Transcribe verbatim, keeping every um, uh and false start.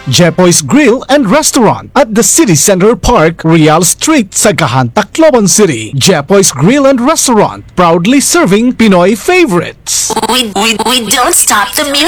Jepoy's Grill and Restaurant at the City Center Park, Real Street, Sagahan, Tacloban City. Jepoy's Grill and Restaurant, proudly serving Pinoy favorites. We, we, we don't stop the music.